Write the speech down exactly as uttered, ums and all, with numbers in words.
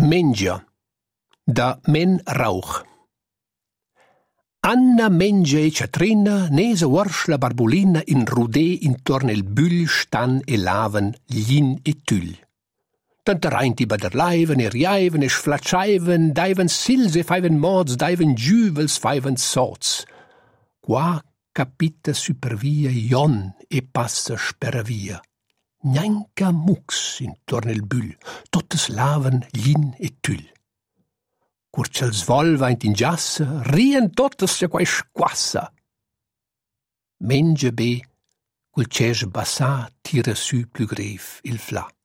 Mengia da Men Rauch. Anna mengia e Ciatrina nesa uorsch la barbolina in rudè intorno il bül stan e laven glin e tüll. Tanta reinti baderleiven e riaiven e sflatschaiven, daiven sils e faiven mods, daiven giuvels, faiven soz. Qua capita supervia Jon e passa speravia. Gnanca mux intorno il bül, totes laven glin e tüll. Curciel svol vaint in giassa, rien totes sia quai squassa. Mengia be, cul cesch bassà tira su plü grev il fla.